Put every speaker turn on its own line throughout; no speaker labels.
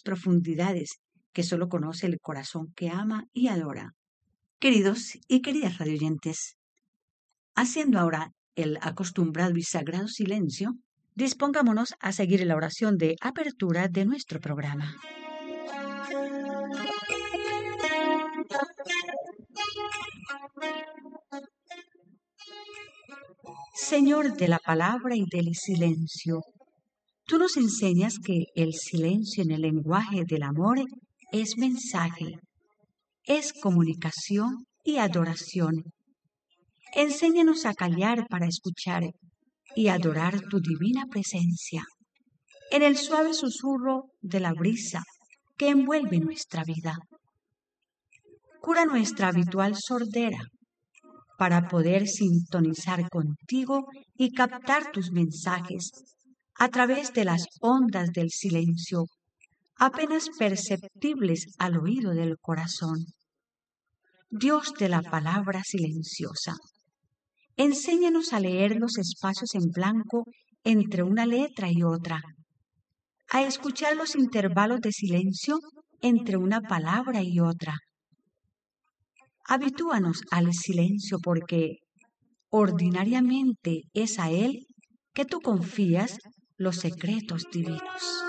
profundidades que solo conoce el corazón que ama y adora. Queridos y queridas radioyentes, haciendo ahora el acostumbrado y sagrado silencio, dispongámonos a seguir la oración de apertura de nuestro programa. Señor de la palabra y del silencio, tú nos enseñas que el silencio en el lenguaje del amor es mensaje, es comunicación y adoración. Enséñanos a callar para escuchar y adorar tu divina presencia en el suave susurro de la brisa que envuelve nuestra vida. Cura nuestra habitual sordera para poder sintonizar contigo y captar tus mensajes a través de las ondas del silencio, apenas perceptibles al oído del corazón. Dios de la palabra silenciosa, enséñanos a leer los espacios en blanco entre una letra y otra, a escuchar los intervalos de silencio entre una palabra y otra. Habitúanos al silencio porque ordinariamente es a él que tú confías los secretos divinos.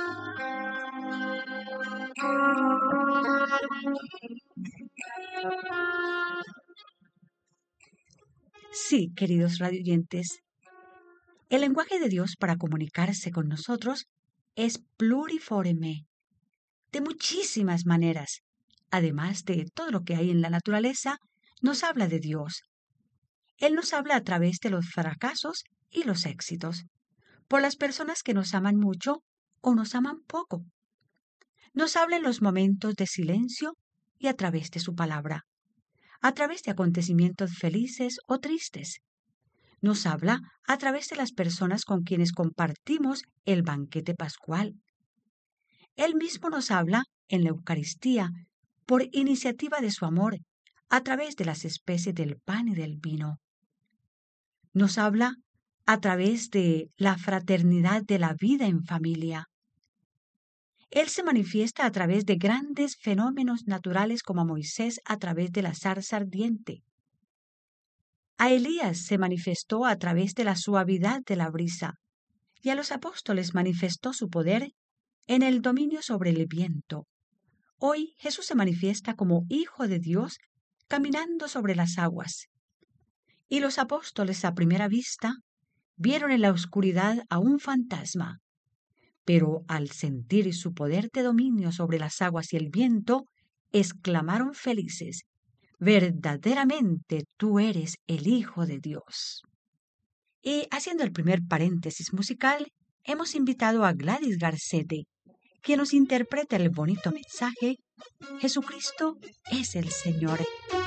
Sí, queridos radioyentes, el lenguaje de Dios para comunicarse con nosotros es pluriforme, de muchísimas maneras. Además de todo lo que hay en la naturaleza, nos habla de Dios. Él nos habla a través de los fracasos y los éxitos, por las personas que nos aman mucho o nos aman poco. Nos habla en los momentos de silencio y a través de su palabra, a través de acontecimientos felices o tristes. Nos habla a través de las personas con quienes compartimos el banquete pascual. Él mismo nos habla en la Eucaristía por iniciativa de su amor, a través de las especies del pan y del vino. Nos habla a través de la fraternidad de la vida en familia. Él se manifiesta a través de grandes fenómenos naturales como a Moisés a través de la zarza ardiente. A Elías se manifestó a través de la suavidad de la brisa, y a los apóstoles manifestó su poder en el dominio sobre el viento. Hoy Jesús se manifiesta como Hijo de Dios caminando sobre las aguas. Y los apóstoles a primera vista vieron en la oscuridad a un fantasma, pero al sentir su poder de dominio sobre las aguas y el viento, exclamaron felices: verdaderamente tú eres el Hijo de Dios. Y haciendo el primer paréntesis musical, hemos invitado a Gladys Garcete, quien nos interpreta el bonito mensaje: Jesucristo es el Señor.